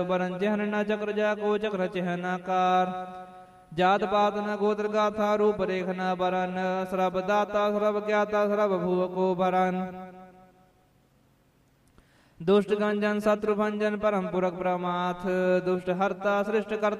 बरन चिहन न चक्र जाको चक्र चिहन आकार जात पात न गोत्र गाथा रूप रेख न बरन सर्व दाता सर्व ज्ञाता सर्व भूव को भरन दुष्ट गंजन शत्रु भंजन परम पुरख प्रमाथ दुष्ट हरता सृष्ट करता